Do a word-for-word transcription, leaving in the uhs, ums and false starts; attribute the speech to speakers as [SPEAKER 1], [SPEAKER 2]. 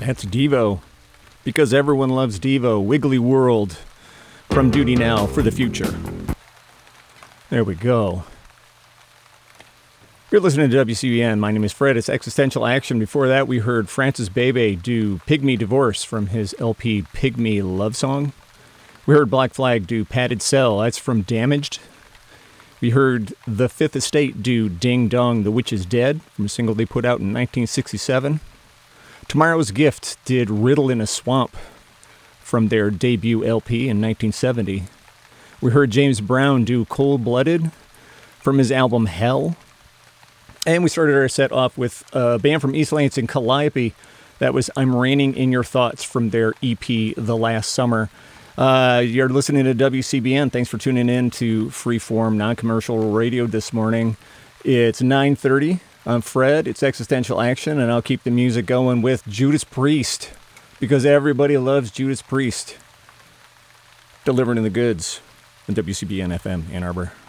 [SPEAKER 1] That's Devo. Because everyone loves Devo. Wiggly World. From Duty Now for the Future. There we go. You're listening to W C B N. My name is Fred. It's Existential Action. Before that, we heard Francis Bebe do Pygmy Divorce from his L P Pygmy Love Song. We heard Black Flag do Padded Cell. That's from Damaged. We heard The Fifth Estate do Ding Dong, The Witch is Dead, from a single they put out in nineteen sixty-seven. Tomorrow's Gift did Riddle in a Swamp from their debut L P in nineteen seventy. We heard James Brown do Cold Blooded from his album Hell. And we started our set off with a band from East Lansing, Calliope. That was I'm Raining in Your Thoughts from their E P The Last Summer. Uh, you're listening to W C B N. Thanks for tuning in to Freeform Non-Commercial Radio this morning. It's nine thirty. I'm Fred. It's Existential Action, and I'll keep the music going with Judas Priest, because everybody loves Judas Priest. Delivering the goods on W C B N F M, Ann Arbor.